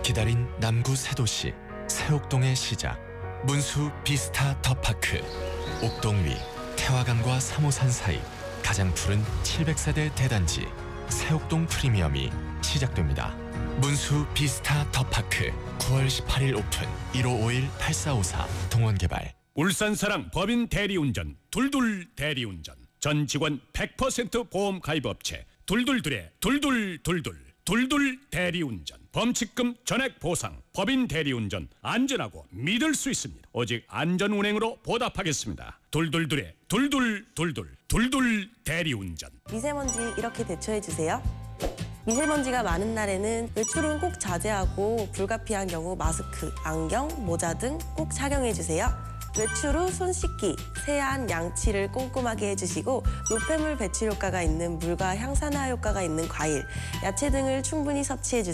기다린 남구 새도시 새옥동의 시작, 문수 비스타 더파크. 옥동 위 태화강과 3호산 사이 가장 푸른 700세대 대단지 새옥동 프리미엄이 시작됩니다. 문수 비스타 더파크 9월 18일 오픈. 1551-8454 동원개발. 울산사랑 법인 대리운전 둘둘 대리운전, 전 직원 100% 보험 가입업체 둘둘둘의 둘둘 대리운전, 범칙금 전액 보상. 법인 대리운전, 안전하고 믿을 수 있습니다. 오직 안전운행으로 보답하겠습니다. 둘둘둘의 둘둘 대리운전. 미세먼지 이렇게 대처해주세요. 미세먼지가 많은 날에는 외출은 꼭 자제하고 불가피한 경우 마스크, 안경, 모자 등 꼭 착용해주세요. 외출 후 손 씻기, 세안, 양치를 꼼꼼하게 해주시고 노폐물 배출 효과가 있는 물과 향산화 효과가 있는 과일, 야채 등을 충분히 섭취해주세요.